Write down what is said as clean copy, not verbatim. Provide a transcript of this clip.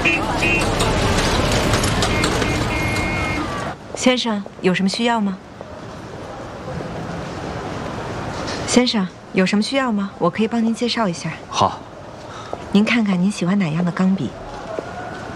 先生，有什么需要吗？先生，有什么需要吗？我可以帮您介绍一下。 好。 您看看您喜欢哪样的钢笔？